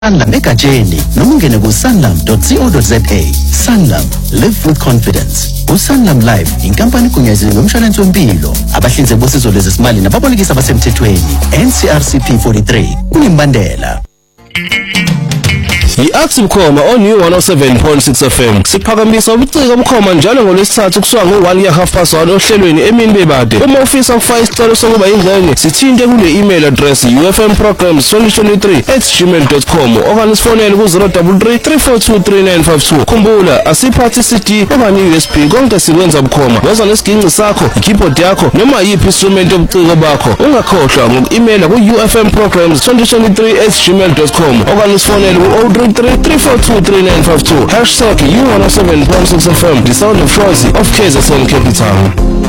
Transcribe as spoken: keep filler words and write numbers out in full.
Sanlam egatsheni noma ungene ku sanlam dot co dot za. Sanlam, live with confidence. uSanlam Life inkampani egunyaziwe yomshwalense wempilo abahlinzeki bosizo lwezimali nababolekisi abasemthethweni N C R C P forty-three kunembandela. I-Active Khoma on U one oh seven point six F M siphakamisa ubuciko bukhoma njalo ngolwesithathu kusuka ngo-one ya half past one ohlelweni emini bebade. Uma ufisa ukufaka isicelo sokuba ingxenye sithinte kule email address u f m programs twenty twenty-three at gmail dot com okanye sifonele ku zero three three, three four two, three nine five two. Khumbula asiphathi C D okanye U S B konke sikwenza bukhoma. Woza nesiginci sakho, i-keyboard yakho noma yiphi instrument yobuciko bakho. Ungakhohlwa ngoku-emaila ku u f m programs twenty twenty-three at gmail dot com okanye sifonele ku zero three three, three four two, three nine five two. Hashtag U one oh seven point six F M, the sound of choice of K Z N Capital.